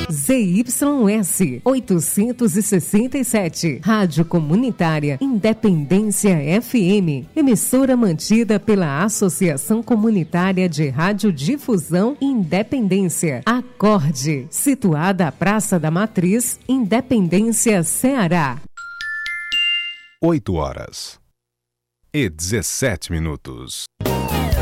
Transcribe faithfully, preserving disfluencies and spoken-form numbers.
Z Y S oitocentos e sessenta e sete, Rádio Comunitária Independência F M, emissora mantida pela Associação Comunitária de Radiodifusão Independência, Acorde, situada à Praça da Matriz, Independência, Ceará. oito horas e dezessete minutos.